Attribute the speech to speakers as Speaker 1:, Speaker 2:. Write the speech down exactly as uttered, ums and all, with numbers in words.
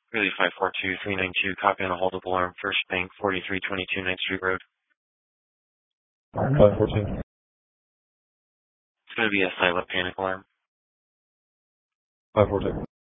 Speaker 1: Really five four two three nine two, copy on a hold of alarm, First Bank, forty-three twenty-two ninth Street Road.
Speaker 2: five fourteen.
Speaker 1: It's going to be a silent panic alarm.
Speaker 2: five fourteen.